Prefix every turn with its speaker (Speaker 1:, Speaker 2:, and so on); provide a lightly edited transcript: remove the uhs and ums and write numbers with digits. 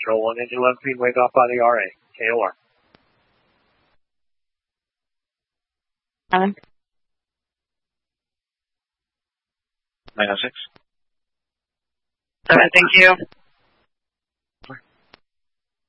Speaker 1: Control 1, engine 11 feet, wake off by the RA. KOR.
Speaker 2: 906.
Speaker 3: 7, thank you.